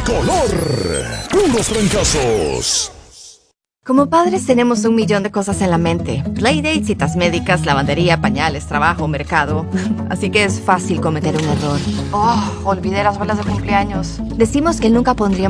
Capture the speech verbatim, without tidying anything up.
Tricolor. Puros trancazos. Como padres tenemos un millón de cosas en la mente. Playdates, citas médicas, lavandería, pañales, trabajo, mercado. Así que es fácil cometer un error. Oh, olvidé las bolas de cumpleaños. Decimos que nunca pondríamos